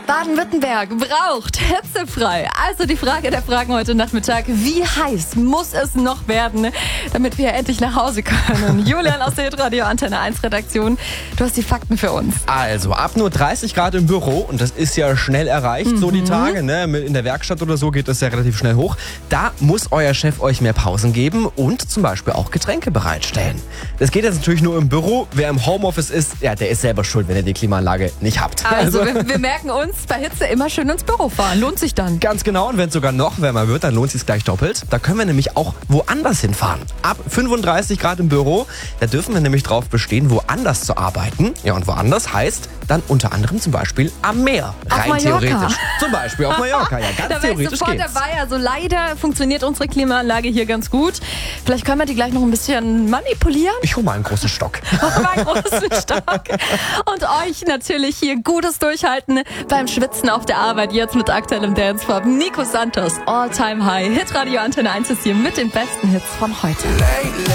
Baden-Württemberg braucht hitzefrei. Also die Frage der Fragen heute Nachmittag. Wie heiß muss es noch werden, damit wir endlich nach Hause können? Julian aus der Radio Antenne 1 Redaktion, du hast die Fakten für uns. Also ab nur 30 Grad im Büro, und das ist ja schnell erreicht, so die Tage, ne? In der Werkstatt oder so geht das ja relativ schnell hoch. Da muss euer Chef euch mehr Pausen geben und zum Beispiel auch Getränke bereitstellen. Das geht jetzt natürlich nur im Büro. Wer im Homeoffice ist, ja, der ist selber schuld, wenn ihr die Klimaanlage nicht habt. Also wir merken uns, bei Hitze immer schön ins Büro fahren. Lohnt sich dann. Ganz genau, und wenn es sogar noch wärmer wird, dann lohnt es sich gleich doppelt. Da können wir nämlich auch woanders hinfahren. Ab 35 Grad im Büro, da dürfen wir nämlich drauf bestehen, woanders zu arbeiten. Ja, und woanders heißt dann unter anderem zum Beispiel am Meer. Auf Mallorca. Theoretisch. Zum Beispiel auf Mallorca, ja, ganz da wäre ich theoretisch sofort geht's. dabei. Also leider funktioniert unsere Klimaanlage hier ganz gut. Vielleicht können wir die gleich noch ein bisschen manipulieren. Ich hole mal einen großen Stock. Meinen großen Stock. Und euch natürlich hier gutes Durchhalten beim Schwitzen auf der Arbeit. Jetzt mit aktuellem Dance-Pop. Nico Santos, All Time High. Hitradio Antenne 1 ist hier mit den besten Hits von heute.